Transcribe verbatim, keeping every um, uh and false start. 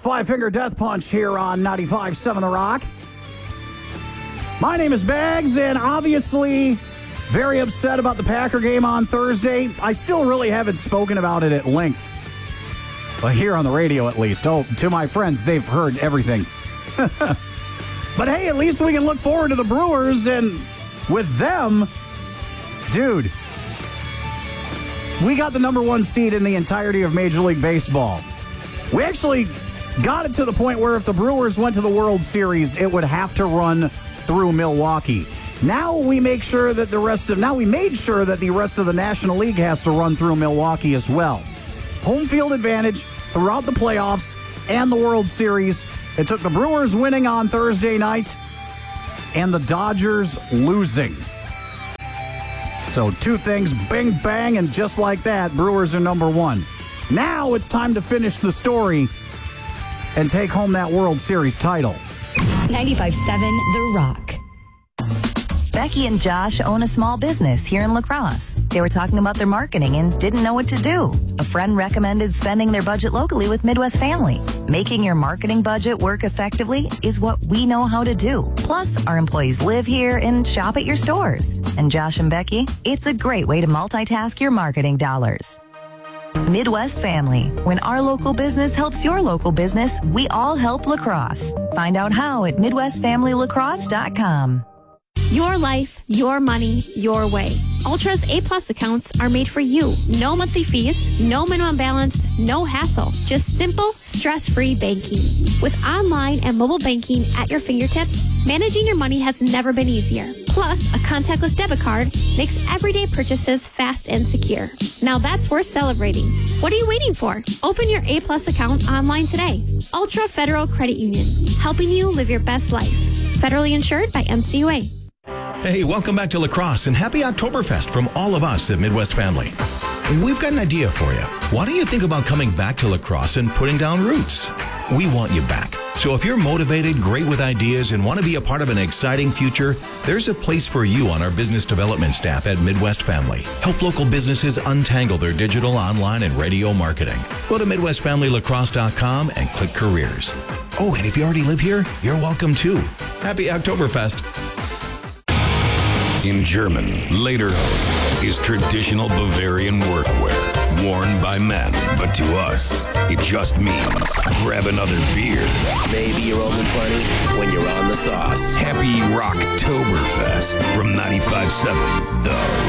Five Finger Death Punch here on ninety-five point seven The Rock. My name is Bags, and obviously very upset about the Packer game on Thursday. I still really haven't spoken about it at length. Well, here on the radio at least. Oh, to my friends, they've heard everything. But hey, at least we can look forward to the Brewers, and with them, dude, we got the number one seed in the entirety of Major League Baseball. We actually got it to the point where if the Brewers went to the World Series, it would have to run through Milwaukee. Now we make sure that the rest of now we made sure that the rest of the National League has to run through Milwaukee as well. Home field advantage throughout the playoffs and the World Series. It took the Brewers winning on Thursday night and the Dodgers losing. So two things, bing, bang, and just like that, Brewers are number one. Now it's time to finish the story and take home that World Series title. ninety-five point seven The Rock. Becky and Josh own a small business here in La Crosse. They were talking about their marketing and didn't know what to do. A friend recommended spending their budget locally with Midwest Family. Making your marketing budget work effectively is what we know how to do. Plus, our employees live here and shop at your stores. And Josh and Becky, it's a great way to multitask your marketing dollars. Midwest Family. When our local business helps your local business, we all help La Crosse. Find out how at midwest family lacrosse dot com. Your life, your money, your way. Ultra's A-plus accounts are made for you. No monthly fees, no minimum balance, no hassle. Just simple, stress-free banking. With online and mobile banking at your fingertips, managing your money has never been easier. Plus, a contactless debit card makes everyday purchases fast and secure. Now that's worth celebrating. What are you waiting for? Open your A-plus account online today. Ultra Federal Credit Union, helping you live your best life. Federally insured by M C U A. Hey, welcome back to La Crosse and happy Oktoberfest from all of us at Midwest Family. We've got an idea for you. Why don't you think about coming back to La Crosse and putting down roots? We want you back. So if you're motivated, great with ideas, and want to be a part of an exciting future, there's a place for you on our business development staff at Midwest Family. Help local businesses untangle their digital, online, and radio marketing. Go to midwest family lacrosse dot com and click careers. Oh, and if you already live here, you're welcome too. Happy Oktoberfest. In German, lederhosen is traditional Bavarian workwear worn by men. But to us, it just means grab another beer. Maybe you're only funny when you're on the sauce. Happy Rocktoberfest from ninety-five point seven The